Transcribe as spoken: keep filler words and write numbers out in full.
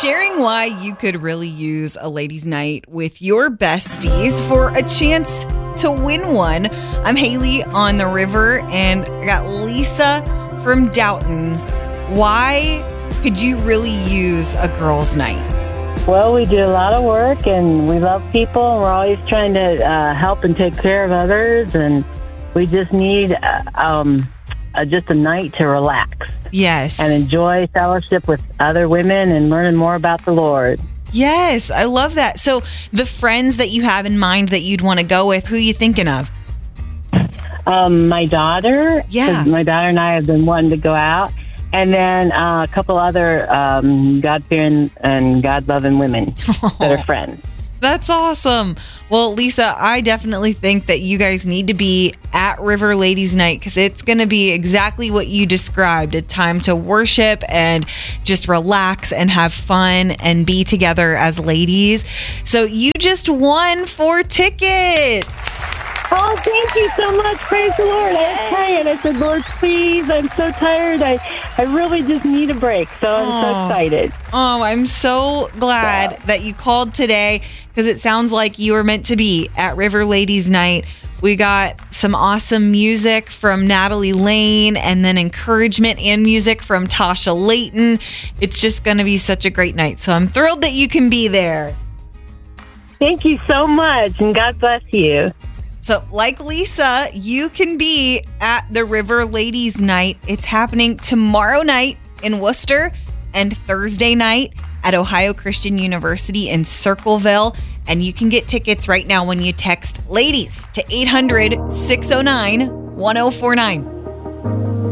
sharing why you could really use a ladies' night with your besties for a chance to win one. I'm Haley on the river, and I got Lisa from Doughton. Why could you really use a girls' night? Well, we do a lot of work, and we love people, and we're always trying to uh, help and take care of others, and we just need uh, um, uh, just a night to relax. Yes. And enjoy fellowship with other women and learning more about the Lord. Yes, I love that. So the friends that you have in mind that you'd want to go with, who are you thinking of? Um, my daughter. Yeah. My daughter and I have been wanting to go out. And then uh, a couple other um, God-fearing and God-loving women Oh. that are friends. That's awesome. Well, Lisa, I definitely think that you guys need to be at River Ladies Night because it's going to be exactly what you described. A time to worship and just relax and have fun and be together as ladies. So you just won four tickets. Oh, thank you so much. Praise the Lord. I was praying. I said, Lord, please. I'm so tired. I, I really just need a break. So I'm Oh. so excited. Oh, I'm so glad Yeah. that you called today because it sounds like you were meant to be at River Ladies Night. We got some awesome music from Natalie Lane and then encouragement and music from Tasha Layton. It's just going to be such a great night. So I'm thrilled that you can be there. Thank you so much, and God bless you. So like Lisa, you can be at the River Ladies Night. It's happening tomorrow night in Worcester and Thursday night at Ohio Christian University in Circleville. And you can get tickets right now when you text LADIES to eight hundred, six oh nine, one oh four nine.